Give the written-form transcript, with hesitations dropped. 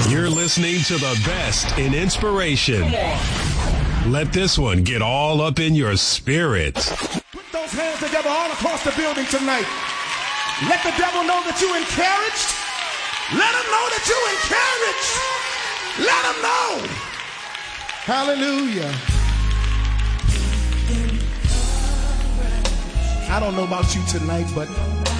You're listening to the best in inspiration. Let this one get all up in your spirit. Put those hands together all across the building tonight. Let the devil know that you're encouraged. Let him know that you're encouraged. Let him know. Hallelujah. I don't know about you tonight, but